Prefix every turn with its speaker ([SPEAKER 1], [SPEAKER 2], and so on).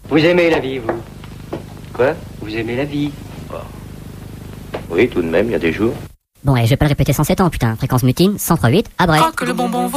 [SPEAKER 1] Vous aimez la vie, vous?
[SPEAKER 2] Quoi?
[SPEAKER 1] Vous aimez la vie?
[SPEAKER 2] Oui, tout de même, il y a des jours.
[SPEAKER 3] Bon, et je vais pas le répéter 107 ans, putain. Fréquence mutine, 103.8, à Brest.
[SPEAKER 4] Que le bonbon